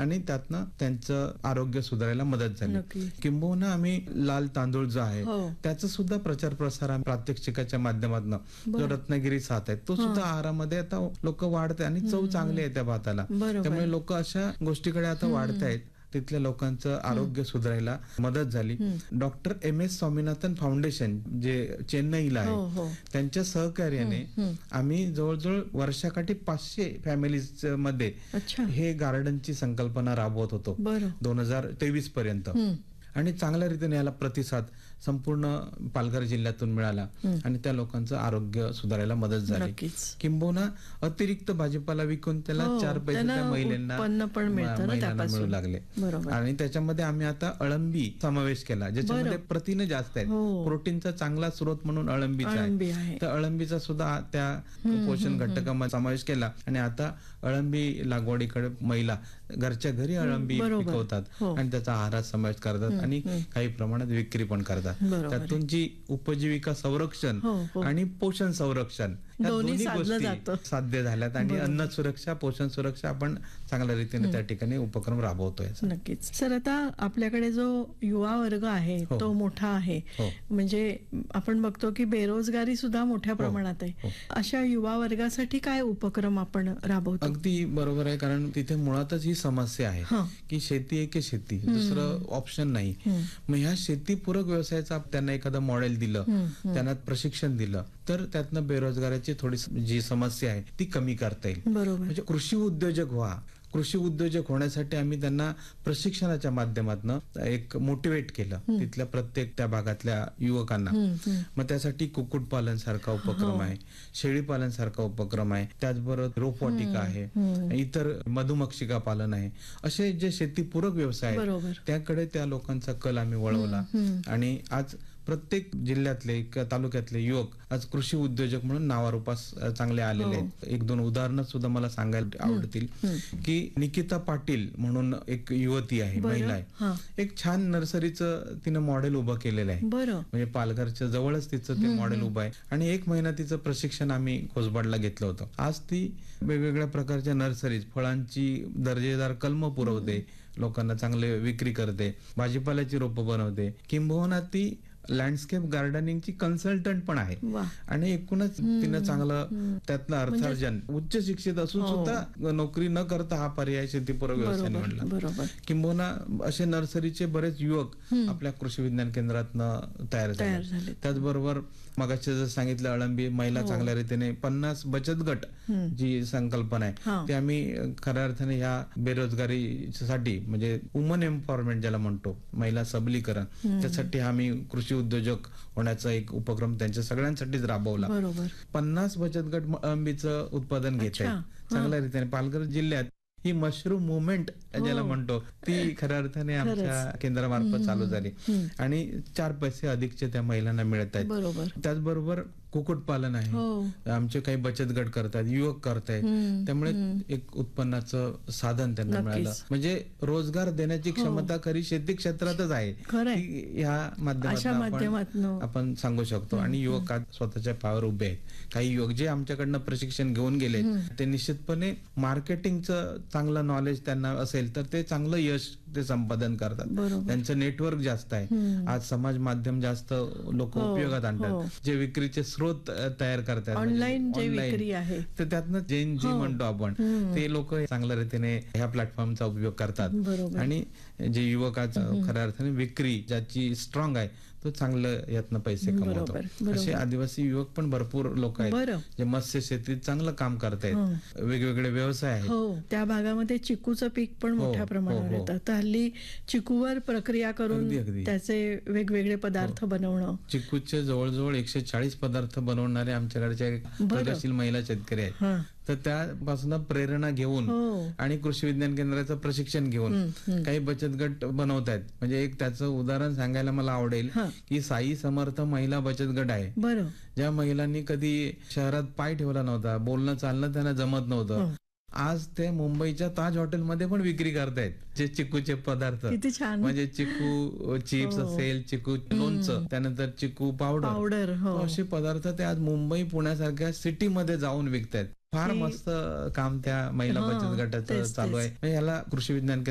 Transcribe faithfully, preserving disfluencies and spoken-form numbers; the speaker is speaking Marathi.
आणि त्यातनं त्यांचं आरोग्य सुधारायला मदत झाली. नक्की. किंबहुना आम्ही लाल तांदूळ जो आहे हो. त्याचा सुद्धा प्रचार प्रसार आम्ही प्रात्यक्षिकाच्या माध्यमातून जो बरं. रत्नागिरी सात आहे तो सुद्धा आहारामध्ये आता लोक वाढते आणि चव चांगली आहे त्या भाताला. बरोबर. त्यामुळे लोक अशा गोष्टीकडे आता वाढतायत. तिथल्या लोकांचं आरोग्य सुधारायला मदत झाली. Doctor M S Swaminathan foundation जे चेन्नईला हो, आहे हो. त्यांच्या सहकार्याने आम्ही जवळजवळ वर्षाकाठी पाचशे फॅमिलीज मध्ये अच्छा. हे गार्डनची संकल्पना राबवत होतो बरं. दोन हजार तेवीस पर्यंत. आणि चांगल्या रीतीने याला प्रतिसाद संपूर्ण पालघर जिल्ह्यातून मिळाला आणि त्या लोकांचं आरोग्य सुधारायला मदत झाली. नक्कीच. किंबहुना अतिरिक्त भाजीपाला विकून त्याला हो, चार पैसे त्यांना त्या महिलांना उत्पन्न पण मिळतं ना महिलांना त्यापासून. मिळू लागले. बरोबर. आणि त्याच्यामध्ये आम्ही आता अळंबी समावेश केला ज्याच्यामध्ये प्रथिने जास्त आहेत. हो. प्रोटीनचा चांगला स्रोत म्हणून अळंबीचा अळंबी आहे. आहे. तर अळंबीचा सुद्धा त्या पोषण घटकामध्ये समावेश केला आणि आता अळंबी लागवडीकडे महिला घरच्या घरी अळंबी बरोबर. पिकवतात हो. आणि त्याचा आहारात समावेश करतात आणि काही प्रमाणात विक्री पण करतात. बरोबर. त्यातून जी उपजीविका संरक्षण हो, हो. आणि पोषण संरक्षण या दोन्ही दोन्ही साधलं गोष्टी जातं. साध्य झाल्यात आणि बरोबर. अन्न सुरक्षा पोषण सुरक्षा आपण चांगल्या रीतीने त्या ठिकाणी उपक्रम राबवतोय. नक्कीच. सर, आता आपल्याकडे जो युवा वर्ग आहे हो. तो मोठा आहे. हो. म्हणजे आपण बघतो की बेरोजगारी सुद्धा मोठ्या प्रमाणात आहे. हो. अशा युवा वर्गासाठी काय उपक्रम आपण राबवतो? अगदी बरोबर आहे. कारण तिथे मुळातच ही समस्या आहे हं. की शेती आहे की शेती, दुसरं ऑप्शन नाही. मग ह्या शेतीपूरक व्यवसायाचा त्यांना एखादं मॉडेल दिलं, त्यांना प्रशिक्षण दिलं तर त्यातनं बेरोजगाराची थोडी जी समस्या आहे ती कमी करता येईल. बरोबर. म्हणजे कृषी उद्योजक व्हा. कृषी उद्योजक होण्यासाठी आम्ही त्यांना प्रशिक्षणाच्या माध्यमातून एक मोटिवेट केलं तिथल्या प्रत्येक त्या भागातल्या युवकांना. मग त्यासाठी कुक्कुटपालन सारखा उपक्रम आहे, शेळीपालन सारखा उपक्रम आहे, त्याचबरोबर रोपवाटिका आहे, इतर मधुमक्षिका पालन आहे. असे जे शेतीपूरक व्यवसाय आहेत त्याकडे त्या लोकांचा कल आम्ही वळवला आणि आज प्रत्येक जिल्ह्यातले किंवा तालुक्यातले युवक आज कृषी उद्योजक म्हणून नावारूपास चांगले आलेले आहेत. एक दोन उदाहरणं सुद्धा मला सांगायला आवडतील की निकिता पाटील म्हणून एक युवती आहे, महिला आहे. एक छान नर्सरीचं तिनं मॉडेल उभं केलेलं आहे. म्हणजे पालघरच्या जवळच तिचं ते मॉडेल उभं आहे आणि एक महिना तिचं प्रशिक्षण आम्ही कोसबाडला घेतलं होतं. आज ती वेगवेगळ्या प्रकारच्या नर्सरीज, फळांची दर्जेदार कलम पुरवते, लोकांना चांगले विक्री करते, भाजीपाल्याची रोपं बनवते, किंबहुना ती लँडस्केप गार्डनिंगची कन्सल्टंट पण आहे. आणि एकूणच तिनं चांगलं त्यातलं अर्थार्जन, उच्च शिक्षित असून सुद्धा नोकरी न करता हा पर्याय शेतीपूरक व्यवसाय निवडला. किंबहुना असे नर्सरीचे बरेच युवक आपल्या कृषी विज्ञान केंद्रातनं तयार झाले. त्याचबरोबर मगाशी जर सांगितलं अळंबी महिला चांगल्या रीतीने पन्नास बचत गट जी संकल्पना आहे ती आम्ही खऱ्या अर्थाने ह्या बेरोजगारीसाठी म्हणजे वुमन एम्पॉवरमेंट ज्याला म्हणतो, महिला सबलीकरण, त्यासाठी आम्ही कृषी उद्योजक होण्याचा एक उपक्रम त्यांच्या सगळ्यांसाठीच राबवला. पन्नास बचत गट अळंबीचं उत्पादन घेत आहे चांगल्या रीतीने. पालघर जिल्ह्यात ही मशरूम मुवमेंट ज्याला म्हणतो ती खऱ्या अर्थाने आमच्या केंद्रामार्फत चालू झाली आणि चार पैसे अधिकचे त्या महिलांना मिळत आहेत. त्याचबरोबर कुक्कुटपालन आहे, आमचे काही बचत गट करतात, युवक करतायत, त्यामुळे एक उत्पन्नाचं साधन त्यांना मिळालं. म्हणजे रोजगार देण्याची क्षमता खरी शेती क्षेत्रातच आहे ह्या माध्यमातून आपण सांगू शकतो. आणि युवक आज स्वतःच्या पायावर उभे आहेत. काही युवक जे आमच्याकडनं प्रशिक्षण घेऊन गेले ते निश्चितपणे मार्केटिंगचं चांगलं नॉलेज त्यांना असेल तर ते चांगलं यश ते संपादन करतात. त्यांचं नेटवर्क जास्त आहे. आज समाज माध्यम जास्त लोक उपयोगात आणतात, जे विक्रीचे स्रोत तयार करतात ऑनलाईन जे विक्री आहे तर त्यातनं जेन जी म्हणतो आपण ते लोक चांगल्या रीतीने ह्या प्लॅटफॉर्मचा उपयोग करतात. आणि जे युवक आज खऱ्या अर्थाने विक्री ज्याची स्ट्रॉंग आहे तो चांगलं यातनं पैसे कमवतो. असे आदिवासी युवक पण भरपूर लोक आहेत जे मत्स्य शेतीत चांगलं काम करतायत, वेगवेगळे व्यवसाय आहेत. त्या भागामध्ये चिकूचं पीक पण मोठ्या प्रमाणावर येतं. तर हल्ली चिकूवर प्रक्रिया करून त्याचे वेगवेगळे पदार्थ बनवणं. चिकूचे जवळजवळ एकशे चाळीस पदार्थ बनवणारे आमच्याकडचे प्रगतशील महिला शेतकरी आहेत. तर त्यापासून प्रेरणा घेऊन आणि कृषी विज्ञान केंद्राचं प्रशिक्षण घेऊन काही बचत गट बनवत आहेत. म्हणजे एक त्याचं उदाहरण सांगायला मला आवडेल की साई समर्थ महिला बचत गट आहे. ज्या महिलांनी कधी शहरात पाय ठेवला नव्हता, बोलणं चालणं त्यांना जमत नव्हतं, आज ते मुंबईच्या ताज हॉटेलमध्ये पण विक्री करतायत जे चिकूचे पदार्थ. म्हणजे चिकू चिप्स असेल, चिकू लोणचं, त्यानंतर चिकू पावडर, असे पदार्थ ते आज मुंबई पुण्यासारख्या सिटीमध्ये जाऊन विकतायत. फार मस्त काम त्या महिला बचत गटाचं चालू आहे. याला कृषी विज्ञान